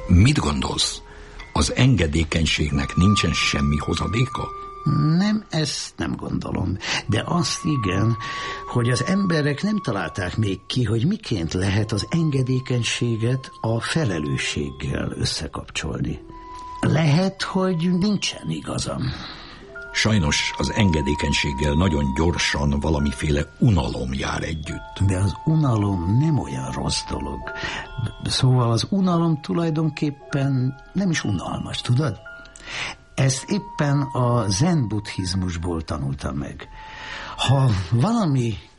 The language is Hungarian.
Mit gondolsz? Az engedékenységnek nincsen semmi hozadéka? Nem, ezt nem gondolom. De azt igen, hogy az emberek nem találták még ki, hogy miként lehet az engedékenységet a felelősséggel összekapcsolni. Lehet, hogy nincsen igazam. Sajnos az engedékenységgel nagyon gyorsan valamiféle unalom jár együtt. De az unalom nem olyan rossz dolog. Szóval az unalom tulajdonképpen nem is unalmas, tudod? Ezt éppen a zen buddhizmusból tanultam meg. Ha valami